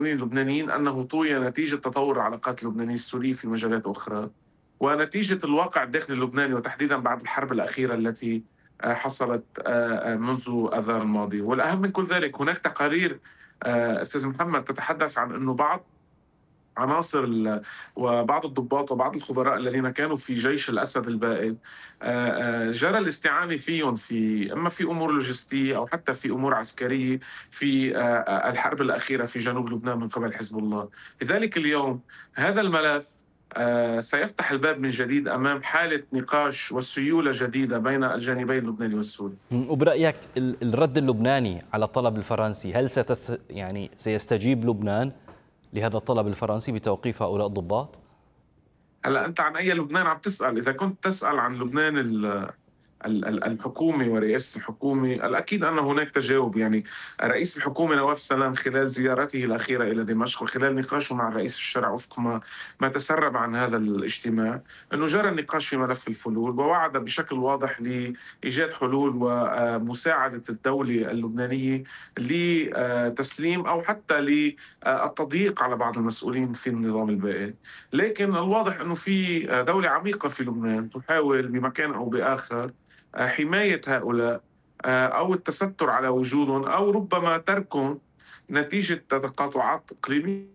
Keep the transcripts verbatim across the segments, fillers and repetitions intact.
اللبنانيين أنه طوي نتيجة تطور العلاقات اللبنانية السورية في مجالات أخرى، ونتيجة الواقع الداخلي اللبناني وتحديدا بعد الحرب الأخيرة التي آه، حصلت آه، آه، منذ آذار الماضي. والأهم من كل ذلك هناك تقارير آه، أستاذ محمد تتحدث عن أنه بعض عناصر ال- وبعض الضباط وبعض الخبراء الذين كانوا في جيش الأسد البائد آه، آه، جرى الاستعانة فيهم في إما في أمور لوجستية أو حتى في أمور عسكرية في آه، آه، الحرب الأخيرة في جنوب لبنان من قبل حزب الله. لذلك اليوم هذا الملف آه، سيفتح الباب من جديد أمام حالة نقاش وسيولة جديدة بين الجانبين اللبناني والسوري. وبرأيك ال- الرد اللبناني على الطلب الفرنسي، هل ستس يعني سيستجيب لبنان لهذا الطلب الفرنسي بتوقيف هؤلاء الضباط؟ هلا أنت عن أي لبنان عم تسأل؟ إذا كنت تسأل عن لبنان ال- ال- الحكومة ورئاسة الحكومة، الأكيد أن هناك تجاوب. يعني رئيس الحكومة نواف سلام خلال زيارته الأخيرة إلى دمشق وخلال نقاشه مع رئيس الشرع وفق ما ما تسرب عن هذا الاجتماع، أنه جرى النقاش في ملف الفلول ووعد بشكل واضح لإيجاد حلول ومساعدة الدولة اللبنانية لتسليم أو حتى للتضييق على بعض المسؤولين في النظام البائد. لكن الواضح أنه في دولة عميقة في لبنان تحاول بمكان أو بآخر آه، حماية هؤلاء آه، أو التستر على وجودهم أو ربما تركهم نتيجة تقاطعات إقليمية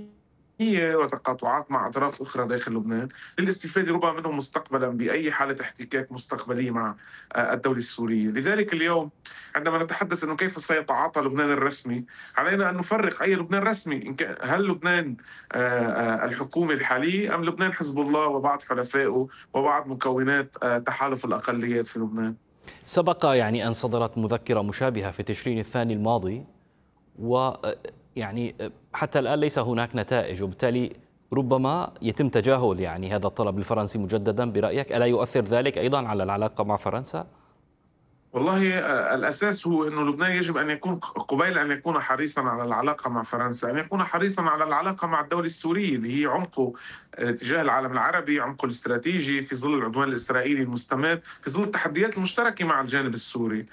وتقاطعات مع أطراف أخرى داخل لبنان للاستفادة ربما منهم مستقبلا بأي حالة احتكاك مستقبلية مع آه، الدولة السورية. لذلك اليوم عندما نتحدث أنه كيف سيتعاطى لبنان الرسمي، علينا أن نفرق أي لبنان رسمي. إن كان- هل لبنان آه، آه، الحكومة الحالية أم لبنان حزب الله وبعض حلفائه وبعض مكونات آه، تحالف الأقليات في لبنان؟ سبق يعني أن صدرت مذكرة مشابهة في تشرين الثاني الماضي، ويعني حتى الآن ليس هناك نتائج، وبالتالي ربما يتم تجاهل يعني هذا الطلب الفرنسي مجددا. برأيك ألا يؤثر ذلك أيضا على العلاقة مع فرنسا؟ والله آه، الأساس هو أنه لبنان يجب أن يكون قبيل أن يكون حريصا على العلاقة مع فرنسا أن يكون حريصا على العلاقة مع الدولة السورية اللي هي عمقه آه، تجاه العالم العربي، عمقه الاستراتيجي في ظل العدوان الإسرائيلي المستمر، في ظل التحديات المشتركة مع الجانب السوري.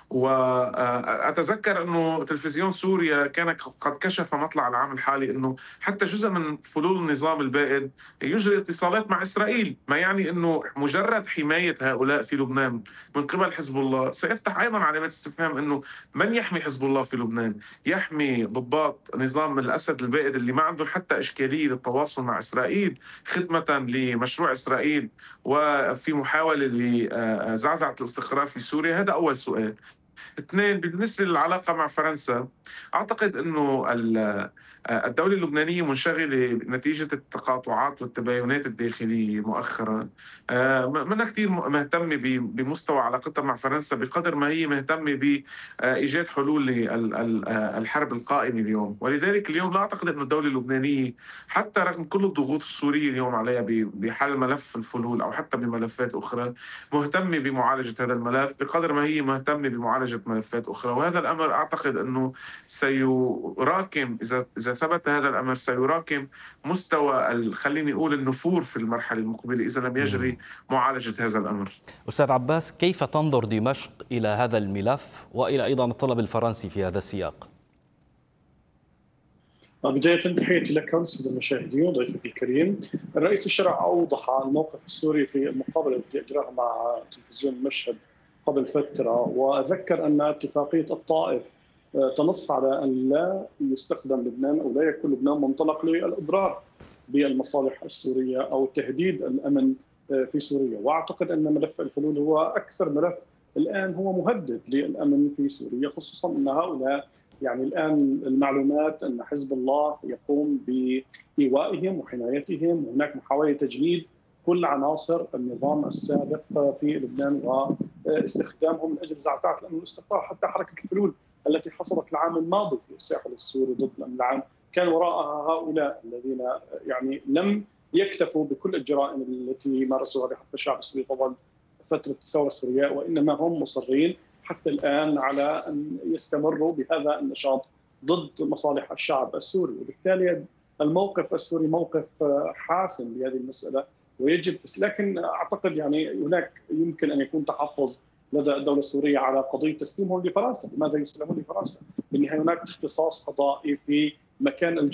وأتذكر أنه تلفزيون سوريا كان قد كشف مطلع العام الحالي أنه حتى جزء من فلول النظام البائد يجري اتصالات مع إسرائيل، ما يعني أنه مجرد حماية هؤلاء في لبنان من قبل حزب الله سيفتح أيضا علامات استفهام أنه من يحمي حزب الله في لبنان؟ يحمي ضباط نظام الأسد البائد اللي ما عندهم حتى إشكالية للتواصل مع إسرائيل خدمة لمشروع إسرائيل وفي محاولة لزعزعة الاستقرار في سوريا؟ هذا أول سؤال. اثنين، بالنسبة للعلاقة مع فرنسا، أعتقد أنه الدولة اللبنانية منشغلة نتيجة التقاطعات والتباينات الداخلية مؤخرا. آه، منها كثير مهتمة بمستوى علاقتها مع فرنسا بقدر ما هي مهتمة بإيجاد حلول للحرب القائمة اليوم. ولذلك اليوم لا أعتقد أن الدولة اللبنانية حتى رغم كل الضغوط السورية اليوم عليها بحل ملف الفلول أو حتى بملفات أخرى مهتمة بمعالجة هذا الملف بقدر ما هي مهتمة بمعالجة ملفات أخرى. وهذا الأمر أعتقد أنه سيراكم إذا إذا ثبت هذا الأمر سيراكم مستوى ال- خليني أقول النفور في المرحلة المقبلة إذا لم يجري معالجة هذا الأمر. أستاذ عباس، كيف تنظر دمشق إلى هذا الملف وإلى أيضا الطلب الفرنسي في هذا السياق؟ بداية تحياتي لك وللسادة المشاهدين وضيفك الكريم. الرئيس الشرع أوضح الموقف السوري في المقابلة التي أجراها مع تلفزيون المشهد قبل فترة، وذكر أن اتفاقية الطائف تنص على أن لا يستخدم لبنان أو لا يكون لبنان منطلق للإضرار بالمصالح السورية أو تهديد الأمن في سوريا. وأعتقد أن ملف الحلول هو أكثر ملف الآن هو مهدد للأمن في سوريا، خصوصا أن هؤلاء يعني الآن المعلومات أن حزب الله يقوم بإيوائهم وحمايتهم، وهناك محاولة تجنيد كل عناصر النظام السابق في لبنان واستخدامهم من أجل زعزعة الأمن والاستقرار. حتى حركة الحلول التي حصلت العام الماضي في الساحل السوري ضد الأمن العام كان وراءها هؤلاء الذين يعني لم يكتفوا بكل الجرائم التي مارسوها بحق الشعب السوري طوال فترة الثورة السورية، وإنما هم مصرين حتى الآن على أن يستمروا بهذا النشاط ضد مصالح الشعب السوري. وبالتالي الموقف السوري موقف حاسم بهذه المسألة ويجب، لكن أعتقد يعني هناك يمكن أن يكون تحفظ لدى الدولة السورية على قضية تسليمهم لفرنسا. لماذا يسلمون لفرنسا؟ بالنهاية هناك اختصاص قضائي في مكان